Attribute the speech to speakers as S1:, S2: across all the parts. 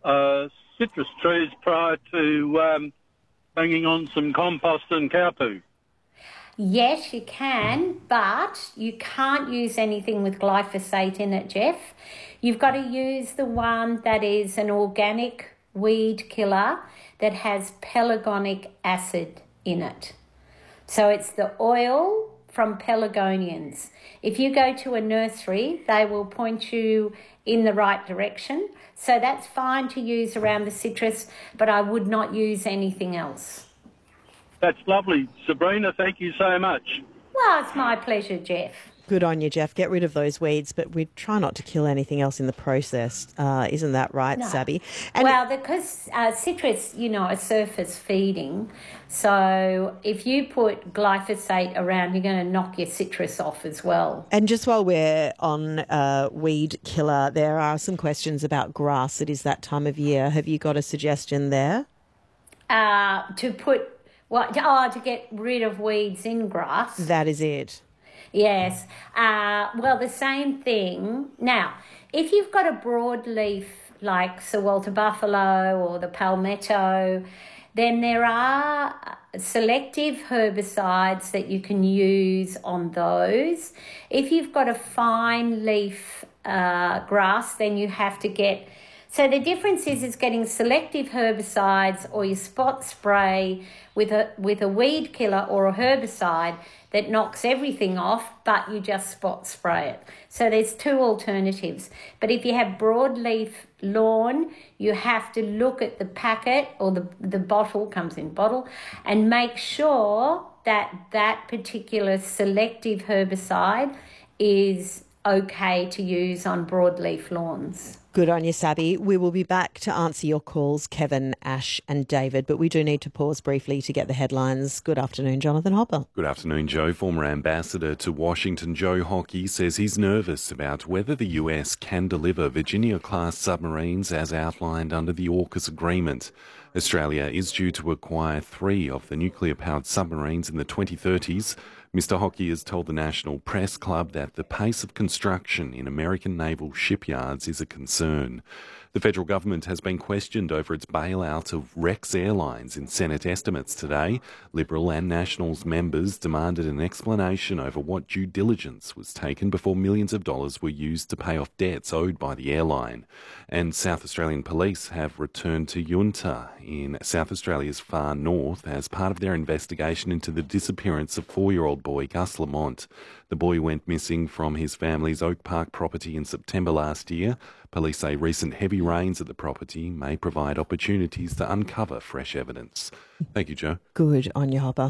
S1: citrus trees prior to banging on some compost and cow poo?
S2: Yes, you can, but you can't use anything with glyphosate in it, Jeff. You've got to use the one that is an organic weed killer that has pelargonic acid in it. So it's the oil from pelargonians. If you go to a nursery, they will point you in the right direction. So that's fine to use around the citrus, but I would not use anything else.
S1: That's lovely. Sabrina, thank you so much.
S2: Well, it's my pleasure, Jeff.
S3: Good on you, Jeff. Get rid of those weeds, but we try not to kill anything else in the process. Isn't that right,
S2: No.
S3: Sabby? And
S2: well, because citrus, are surface feeding. So if you put glyphosate around, you're going to knock your citrus off as well.
S3: And just while we're on weed killer, there are some questions about grass. It is that time of year. Have you got a suggestion there?
S2: To get rid of weeds in grass.
S3: That is it.
S2: Yes. Well, the same thing. Now, if you've got a broadleaf like Sir Walter Buffalo or the palmetto, then there are selective herbicides that you can use on those. If you've got a fine leaf grass, then you have to get... So the difference is getting selective herbicides or you spot spray with a weed killer or a herbicide that knocks everything off, but you just spot spray it. So there's two alternatives. But if you have broadleaf lawn, you have to look at the packet or the bottle, comes in bottle, and make sure that particular selective herbicide is okay to use on broadleaf lawns.
S3: Good on you, Sabby. We will be back to answer your calls, Kevin, Ash and David, but we do need to pause briefly to get the headlines. Good afternoon, Jonathan Hopper.
S4: Good afternoon, Joe. Former ambassador to Washington, Joe Hockey, says he's nervous about whether the US can deliver Virginia-class submarines as outlined under the AUKUS agreement. Australia is due to acquire 3 of the nuclear-powered submarines in the 2030s. Mr Hockey has told the National Press Club that the pace of construction in American naval shipyards is a concern. The federal government has been questioned over its bailout of Rex Airlines in Senate estimates today. Liberal and Nationals members demanded an explanation over what due diligence was taken before millions of dollars were used to pay off debts owed by the airline. And South Australian police have returned to Yunta in South Australia's far north as part of their investigation into the disappearance of 4-year-old boy Gus Lamont. The boy went missing from his family's Oak Park property in September last year. Police say recent heavy rains at the property may provide opportunities to uncover fresh evidence. Thank you, Joe.
S3: Good on you, Hopper.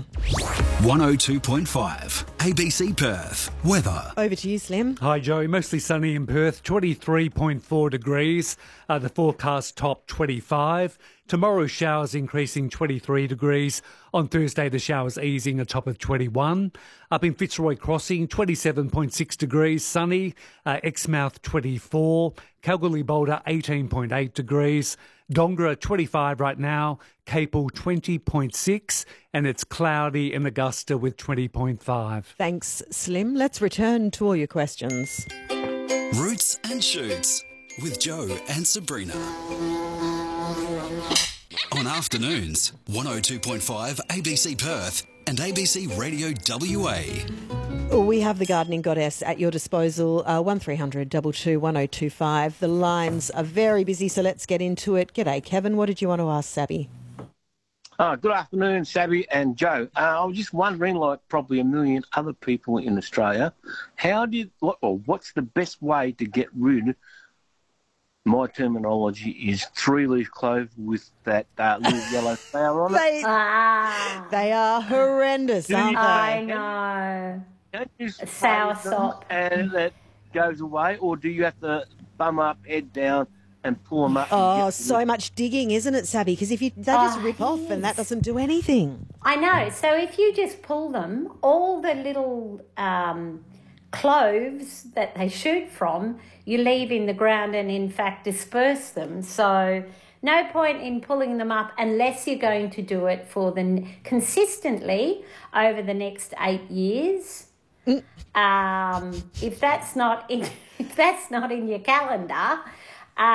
S5: 102.5 ABC Perth. Weather.
S3: Over to you, Slim.
S6: Hi, Joe. Mostly sunny in Perth, 23.4 degrees. The forecast top 25. Tomorrow, showers increasing 23 degrees. On Thursday, the showers easing, a top of 21. Up in Fitzroy Crossing, 27.6 degrees, sunny. Exmouth, 24. Kalgoorlie Boulder, 18.8 degrees. Dongra, 25 right now. Capel, 20.6. And it's cloudy in Augusta with 20.5.
S3: Thanks, Slim. Let's return to all your questions.
S5: Roots and Shoots with Joe and Sabrina. On afternoons, 102.5 ABC Perth and ABC Radio WA.
S3: We have the Gardening Goddess at your disposal, 1300 22 1025. The lines are very busy, so let's get into it. G'day, Kevin. What did you want to ask Sabby?
S7: Good afternoon, Sabby and Joe. I was just wondering, like probably a million other people in Australia, what's the best way to get rid? My terminology is 3-leaf clove with that little yellow flower on it.
S3: They are horrendous, aren't they?
S2: I know.
S7: Don't you
S2: Sour
S7: spray them
S2: sop.
S7: and that goes away, or do you have to bum up, head down, and pull them up?
S3: Oh, so much digging, isn't it, Sabby? Because if they just rip off and that doesn't do anything.
S2: I know. So if you just pull them, all the little cloves that they shoot from, you leave in the ground and in fact disperse them. So no point in pulling them up unless you're going to do it for consistently over the next 8 years. If that's not in your calendar,